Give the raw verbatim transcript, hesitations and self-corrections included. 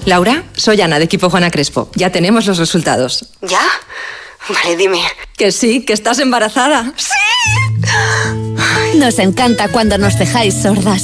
Laura, soy Ana de Equipo Juana Crespo. Ya tenemos los resultados. ¿Ya? Vale, dime. Que sí, que estás embarazada. ¡Sí! Nos encanta cuando nos dejáis sordas.